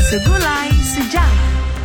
Segulai Sejarah.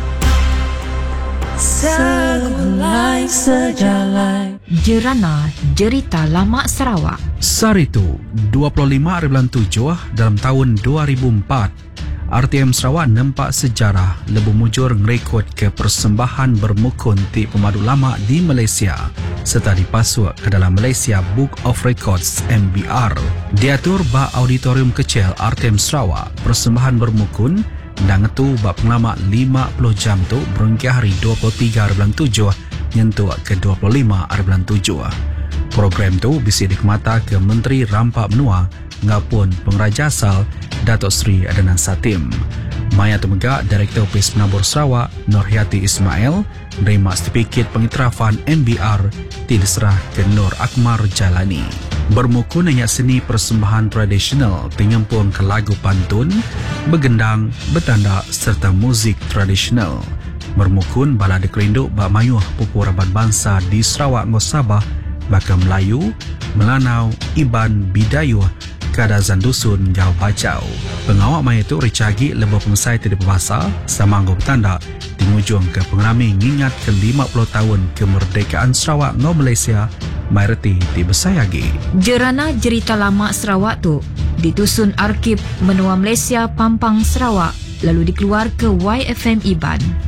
Segulai Sejarah. Jerana Jerita Lama Sarawak. Saritu 25/7 dalam tahun 2004, RTM Sarawak nampak sejarah lebih mujur ngerekod ke persembahan bermukun ti pemadu lama di Malaysia serta dipasuk ke dalam Malaysia Book of Records MBR. Diatur ba auditorium kecil RTM Sarawak, persembahan bermukun dan itu ba penglama 50 jam tu berhingga hari 23/7 nyentuh ke 25/7. Program tu bisa dikemata ke Menteri Rampak Menua ngapun pengraja asal Datuk Seri Adnan Satim. Maya Temegak, Direktur Pes Penabur Sarawak Nurhayati Ismail nerima sertifikat pengiktirafan MBR diserah ke Nur Akmal Jalani. Bermukun hanya seni persembahan tradisional penyempurna ke lagu pantun, begendang, bertanda serta muzik tradisional. Bermukun balada kerinduk bak mayuh pupu rabat bangsa di Sarawak ngau Sabah, bakal Melayu, Melanau, Iban, Bidayuh, Kadazan Dusun, Jauh Bacau. Pengawak maya itu ricagi lebih pengesai tidak berbahasa, sama anggap tanda dimujung ke pengerami ngingat ke 50 tahun kemerdekaan Sarawak ngau Malaysia, mayoriti di Besayagi. Jerana Jerita Lama Sarawak tu ditusun Arkib Menua Malaysia Pampang Sarawak lalu dikeluar ke YFM Iban.